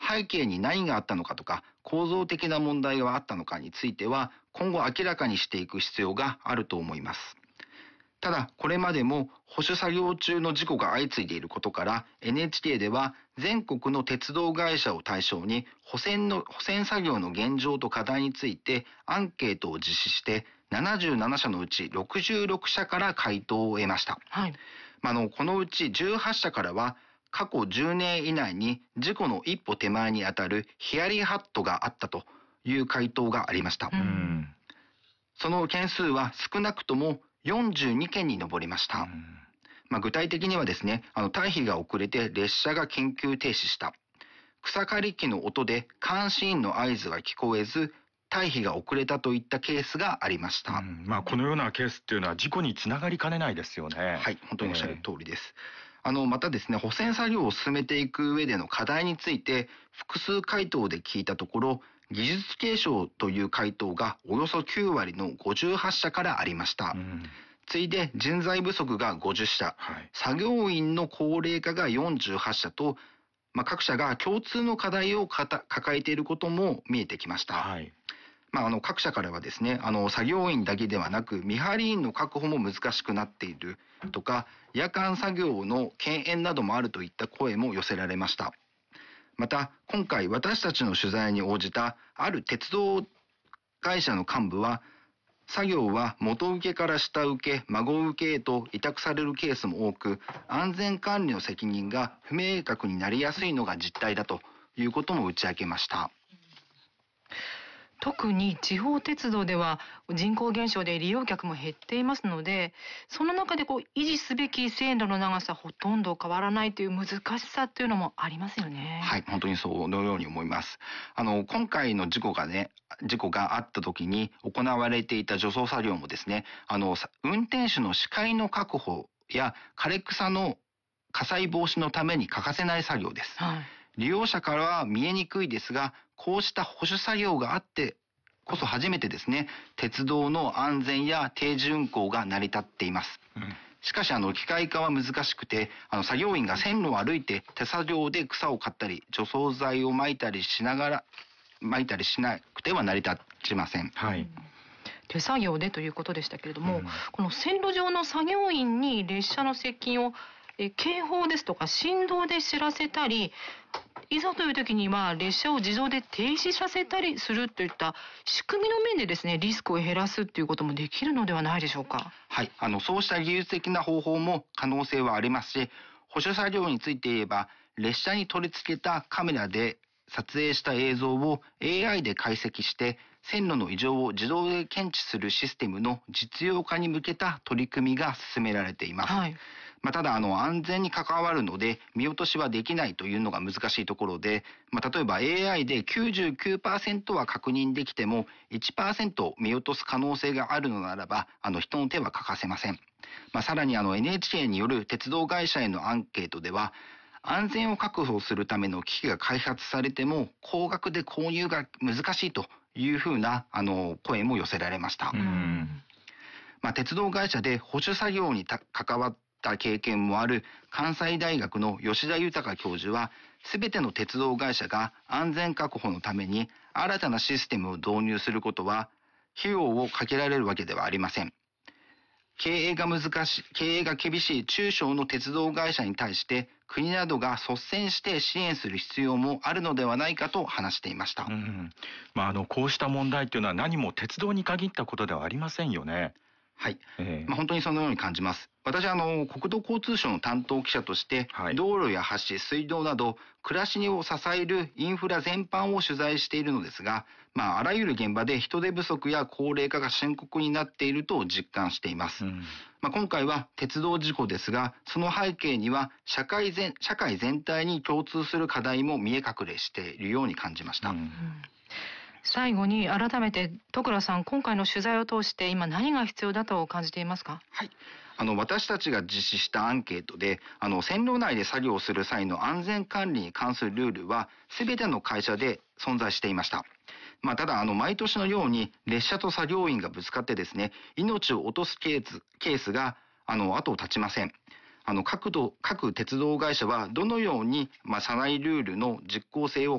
背景に何があったのかとか、構造的な問題があったのかについては、今後明らかにしていく必要があると思います。ただ、これまでも保守作業中の事故が相次いでいることから、NHK では全国の鉄道会社を対象に保線作業の現状と課題についてアンケートを実施して、77社のうち66社から回答を得ました。 はい。 このうち18社からは、過去10年以内に事故の一歩手前にあたるヒヤリハットがあったという回答がありました。その件数は少なくとも42件に上りました。具体的にはですね、退避が遅れて列車が緊急停止した。草刈り機の音で監視員の合図が聞こえず、退避が遅れたといったケースがありました。 このようなケースっていうのは事故につながりかねないですよね。 はい、本当におっしゃる通りです。またですね、保線作業を進めていく上での課題について複数回答で聞いたところ、技術継承という回答がおよそ9割の58社からありました。次いで人材不足が50社、作業員の高齢化が48社と、各社が共通の課題を抱えていることも見えてきました。各社からはですね、作業員だけではなく見張り員の確保も難しくなっているとか、夜間作業の敬遠などもあるといった声も寄せられました。また今回私たちの取材に応じたある鉄道会社の幹部は、作業は元請けから下請け、孫請けへと委託されるケースも多く、安全管理の責任が不明確になりやすいのが実態だということも打ち明けました。 特に地方鉄道では人口減少で利用客も減っていますので、その中で維持すべき線路の長さほとんど変わらないという難しさというのもありますよね。 はい、本当にそのように思います。今回の事故があった時に行われていた除草作業もですね、運転手の視界の確保や枯れ草の火災防止のために欠かせない作業です。利用者からは見えにくいですが、こうした保守作業があってこそ初めてですね、鉄道の安全や定時運行が成り立っています。しかし機械化は難しくて、作業員が線路を歩いて手作業で草を刈ったり除草剤を撒いたりしなくては成り立ちません。 手作業でということでしたけれども、この線路上の作業員に列車の接近を警報ですとか振動で知らせたり、いざという時には列車を自動で停止させたりするといった仕組みの面でですね、リスクを減らすということもできるのではないでしょうか。 はい、そうした技術的な方法も可能性はありますし、保守作業について言えば、列車に取り付けたカメラで撮影した映像を AI で解析して線路の異常を自動で検知するシステムの実用化に向けた取り組みが進められています。ただ安全に関わるので見落としはできないというのが難しいところで、例えば AI で 99% は確認できても 1% 見落とす可能性があるのならば人の手は欠かせません。さらにNHK による鉄道会社へのアンケートでは、安全を確保するための機器が開発されても高額で購入が難しいというふうな声も寄せられました。鉄道会社で保守作業に関わった経験もある関西大学の吉田豊教授は、すべての鉄道会社が安全確保のために新たなシステムを導入することは費用をかけられるわけではありません。経営が厳しい中小の鉄道会社に対して国などが率先して支援する必要もあるのではないかと話していました。 こうした問題というのは何も鉄道に限ったことではありませんよね。 はい、本当にそのように感じます。私は国土交通省の担当記者として、道路や橋、水道など暮らしを支えるインフラ全般を取材しているのですが、あらゆる現場で人手不足や高齢化が深刻になっていると実感しています。今回は鉄道事故ですが、その背景には社会全体に共通する課題も見え隠れしているように感じました。 最後に改めて戸倉さん、今回の取材を通して今何が必要だと感じていますか。 はい、私たちが実施したアンケートで線路内で作業する際の安全管理に関するルールは全ての会社で存在していました。ただ毎年のように列車と作業員がぶつかってですね、命を落とすケースが後を絶ちません。各鉄道会社はどのように社内ルールの実効性を